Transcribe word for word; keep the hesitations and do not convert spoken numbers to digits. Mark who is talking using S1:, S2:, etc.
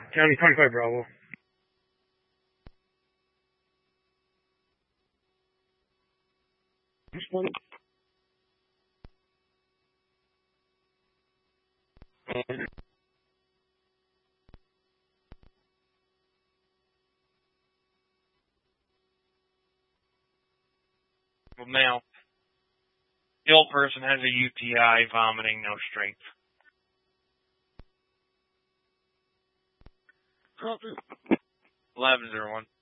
S1: County twenty-five Bravo. Respond.
S2: Well, now, ill person has a U T I, vomiting, no strength. eleven zero one.